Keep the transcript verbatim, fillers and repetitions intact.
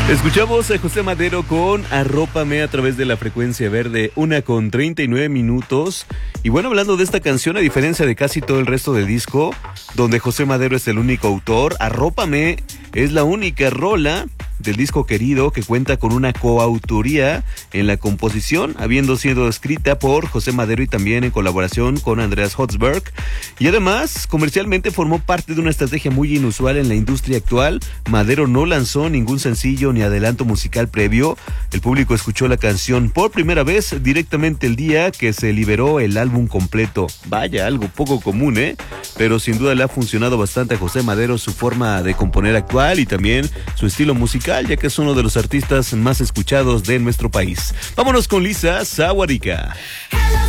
Escuchamos a José Madero con Arrópame a través de la frecuencia verde, una con treinta y nueve minutos. Y bueno, hablando de esta canción, a diferencia de casi todo el resto del disco, donde José Madero es el único autor, Arrópame es la única rola del disco Querido que cuenta con una coautoría en la composición, habiendo sido escrita por José Madero y también en colaboración con Andreas Hotzberg. Y además, comercialmente formó parte de una estrategia muy inusual en la industria actual. Madero no lanzó ningún sencillo ni adelanto musical previo. El público escuchó la canción por primera vez directamente el día que se liberó el álbum completo. Vaya, algo poco común, ¿eh? Pero sin duda le ha funcionado bastante a José Madero su forma de componer actual y también su estilo musical, ya que es uno de los artistas más escuchados de nuestro país. Vámonos con Lisa Sawarika.